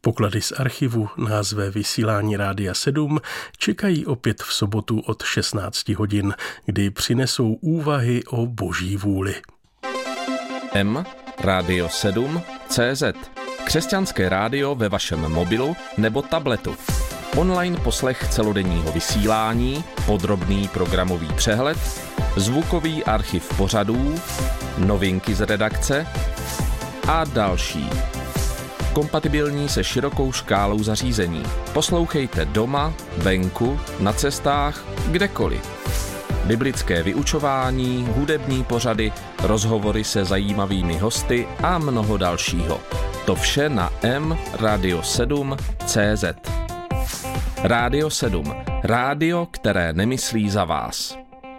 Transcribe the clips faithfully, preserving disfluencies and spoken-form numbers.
Poklady z archivu na zvé vysílání Rádia sedm čekají opět v sobotu od šestnácti hodin, kdy přinesou úvahy o boží vůli. M Radio sedm C Z Křesťanské rádio ve vašem mobilu nebo tabletu. Online poslech celodenního vysílání, podrobný programový přehled, zvukový archiv pořadů, novinky z redakce a další. Kompatibilní se širokou škálou zařízení. Poslouchejte doma, venku, na cestách, kdekoliv. Biblické vyučování, hudební pořady, rozhovory se zajímavými hosty a mnoho dalšího. To vše na M Radio sedm C Z. Rádio sedm. Rádio, které nemyslí za vás.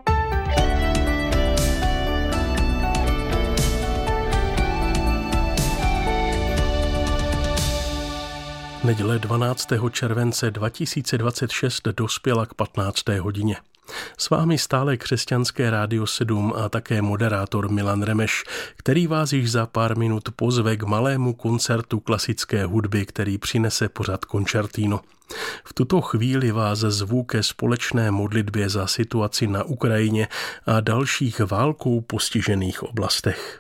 Neděle dvanáctého července dva tisíce dvacet šest dospěla k patnácté hodině. S vámi stále Křesťanské rádio sedm a také moderátor Milan Remeš, který vás již za pár minut pozve k malému koncertu klasické hudby, který přinese pořad Koncertino. V tuto chvíli vás zvu ke společné modlitbě za situaci na Ukrajině a dalších válkou postižených oblastech.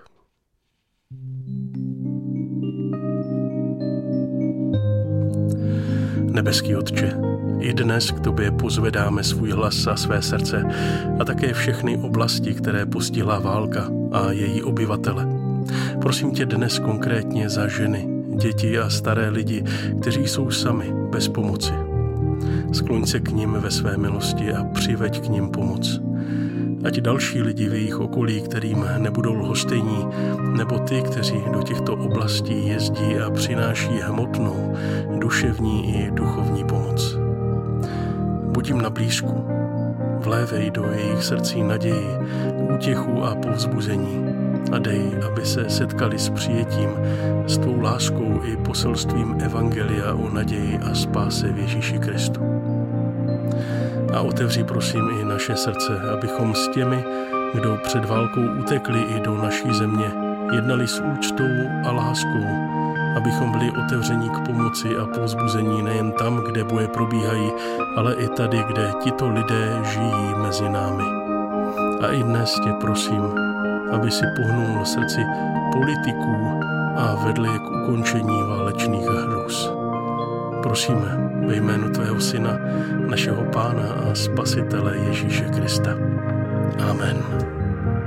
Nebeský Otče, i dnes k tobě pozvedáme svůj hlas a své srdce a také všechny oblasti, které postihla válka a její obyvatele. Prosím tě dnes konkrétně za ženy, děti a staré lidi, kteří jsou sami, bez pomoci. Skloň se k nim ve své milosti a přiveď k nim pomoc. Ať další lidi v jejich okolí, kterým nebudou lhostejní, nebo ty, kteří do těchto oblastí jezdí a přináší hmotnou, duševní i duchovní pomoc. Buď jim na blízku, vlévej do jejich srdcí naději, útěchu a povzbuzení a dej, aby se setkali s přijetím, s tvou láskou i poselstvím evangelia o naději a spáse v Ježíši Kristu. A otevři prosím i naše srdce, abychom s těmi, kdo před válkou utekli i do naší země, jednali s úctou a láskou, abychom byli otevření k pomoci a povzbuzení nejen tam, kde boje probíhají, ale i tady, kde tito lidé žijí mezi námi. A i dnes tě prosím, aby si pohnul srdci politiků a vedl je k ukončení válečných hrůz. Prosíme ve jménu tvého syna, našeho Pána a Spasitele Ježíše Krista. Amen.